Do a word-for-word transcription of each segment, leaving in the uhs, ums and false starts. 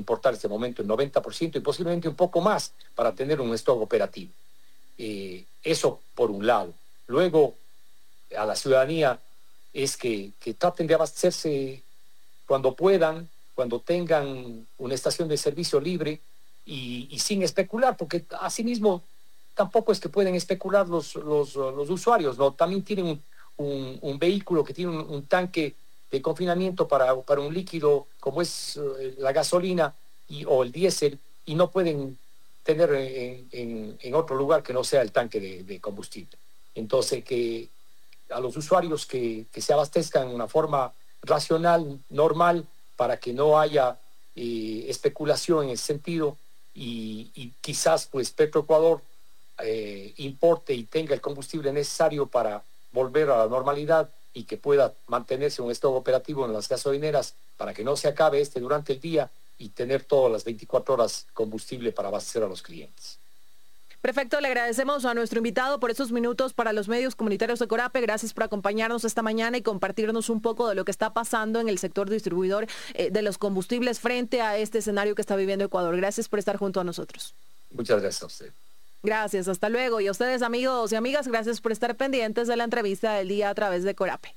importar en este momento el noventa por ciento y posiblemente un poco más para tener un stock operativo. Eh, eso por un lado. Luego, a la ciudadanía es que, que traten de abastecerse cuando puedan, cuando tengan una estación de servicio libre y, y sin especular, porque asimismo tampoco es que pueden especular los, los, los usuarios, ¿no? También tienen un, un, un vehículo que tiene un, un tanque de confinamiento para, para un líquido como es uh, la gasolina y, o el diésel, y no pueden tener en, en, en otro lugar que no sea el tanque de, de combustible. Entonces, que a los usuarios que, que se abastezcan de una forma racional, normal, para que no haya eh, especulación en ese sentido, y, y quizás pues Petroecuador eh, importe y tenga el combustible necesario para volver a la normalidad y que pueda mantenerse un stock operativo en las gasolineras para que no se acabe este durante el día y tener todas las veinticuatro horas combustible para abastecer a los clientes. Perfecto, le agradecemos a nuestro invitado por estos minutos para los medios comunitarios de Corape. Gracias por acompañarnos esta mañana y compartirnos un poco de lo que está pasando en el sector distribuidor eh, de los combustibles frente a este escenario que está viviendo Ecuador. Gracias por estar junto a nosotros. Muchas gracias a usted. Gracias, hasta luego. Y a ustedes, amigos y amigas, gracias por estar pendientes de la entrevista del día a través de Corape.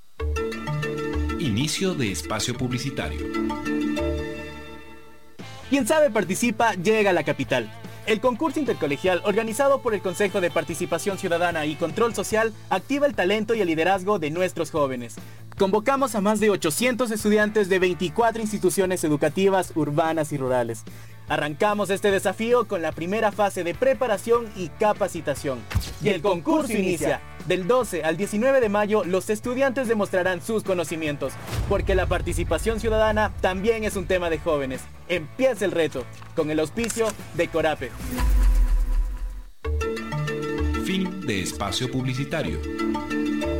Inicio de espacio publicitario. Quien sabe participa, llega a la capital. El concurso intercolegial organizado por el Consejo de Participación Ciudadana y Control Social activa el talento y el liderazgo de nuestros jóvenes. Convocamos a más de ochocientos estudiantes de veinticuatro instituciones educativas urbanas y rurales. Arrancamos este desafío con la primera fase de preparación y capacitación. Y el concurso inicia. Del doce al diecinueve de mayo, los estudiantes demostrarán sus conocimientos, porque la participación ciudadana también es un tema de jóvenes. Empieza el reto, con el auspicio de Corape. Fin de espacio publicitario.